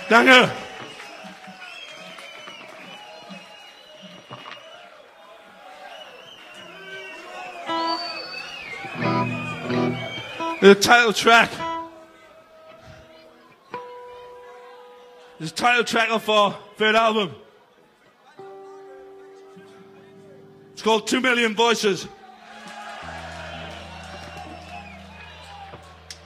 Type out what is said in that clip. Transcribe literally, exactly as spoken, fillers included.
Danke. The title track. This is the title track of our third album. It's called Two Million Voices.